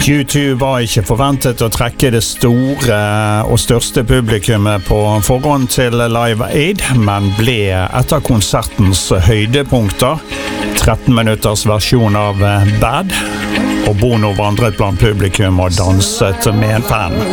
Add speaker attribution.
Speaker 1: YouTube var ikke forventet å trekke det store og største publikummet på forhånd til Live Aid, men ble etter konsertens høydepunkter 13 minutters versjon av Bad, og Bono vandret blant publikum og danset med en fan.